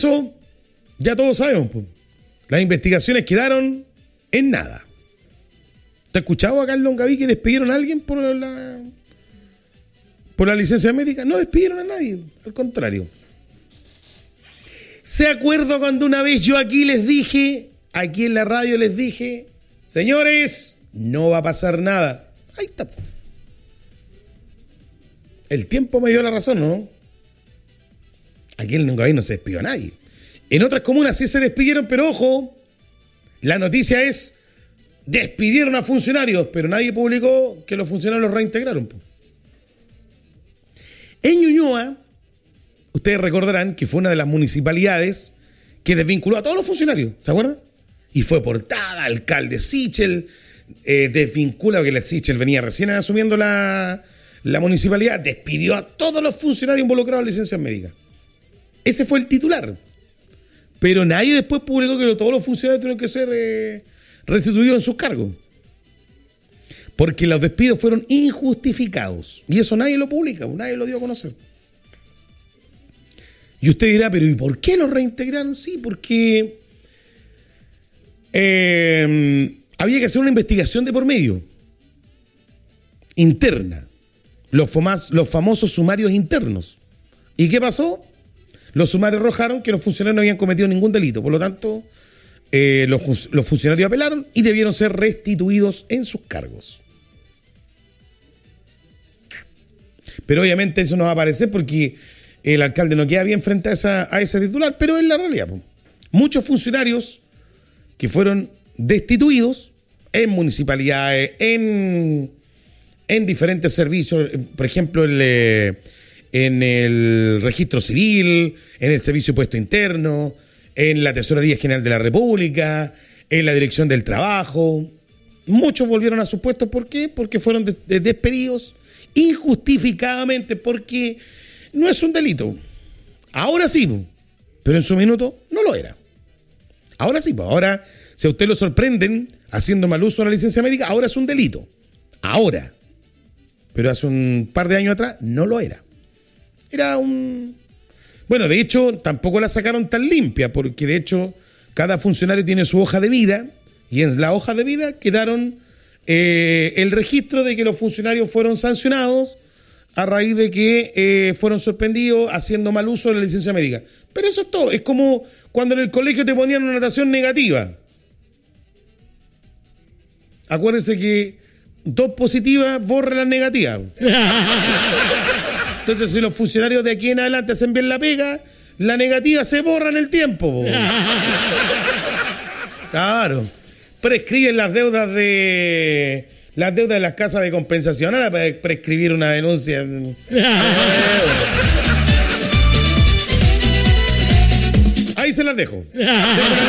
eso ya todos sabemos, pues. Las investigaciones quedaron en nada. ¿Te has escuchado acá en Longaví que despidieron a alguien por la licencia médica? No despidieron a nadie, al contrario. ¿Se acuerda cuando una vez yo aquí les dije, aquí en la radio les dije, señores, no va a pasar nada? Ahí está. El tiempo me dio la razón, ¿no? Aquí en Longaví no se despidió a nadie. En otras comunas sí se despidieron, pero ojo, la noticia es, despidieron a funcionarios, pero nadie publicó que los funcionarios los reintegraron. En Ñuñoa, ustedes recordarán que fue una de las municipalidades que desvinculó a todos los funcionarios, ¿se acuerdan? Y fue portada, alcalde Sichel, desvincula, porque Sichel venía recién asumiendo la municipalidad, despidió a todos los funcionarios involucrados en licencias médicas. Ese fue el titular. Pero nadie después publicó que todos los funcionarios tuvieron que ser restituidos en sus cargos. Porque los despidos fueron injustificados. Y eso nadie lo publica, nadie lo dio a conocer. Y usted dirá, pero ¿y por qué los reintegraron? Sí, porque había que hacer una investigación de por medio. Interna. Los famosos sumarios internos. ¿Y qué pasó? Los sumarios arrojaron que los funcionarios no habían cometido ningún delito. Por lo tanto, los funcionarios apelaron y debieron ser restituidos en sus cargos. Pero obviamente eso no va a aparecer porque el alcalde no queda bien frente a ese titular, pero es la realidad. Muchos funcionarios que fueron destituidos en municipalidades, en diferentes servicios, por ejemplo, en el registro civil, en el servicio de puesto interno, en la Tesorería General de la República, en la Dirección del Trabajo. Muchos volvieron a sus puestos. ¿Por qué? Porque fueron despedidos injustificadamente, porque no es un delito. Ahora sí, pero en su minuto no lo era. Ahora sí, ahora, si a usted lo sorprenden haciendo mal uso de la licencia médica, ahora es un delito. Ahora. Pero hace un par de años atrás no lo era. Era un... Bueno, de hecho, tampoco la sacaron tan limpia, porque de hecho, cada funcionario tiene su hoja de vida, y en la hoja de vida quedaron el registro de que los funcionarios fueron sancionados a raíz de que fueron suspendidos haciendo mal uso de la licencia médica. Pero eso es todo. Es como cuando en el colegio te ponían una notación negativa. Acuérdense que 2 positivas borran las negativas. Entonces, si los funcionarios de aquí en adelante hacen bien la pega, la negativa se borra en el tiempo. Claro. Prescriben las deudas de las casas de compensación. Ahora para prescribir una denuncia. Ahí se las dejo.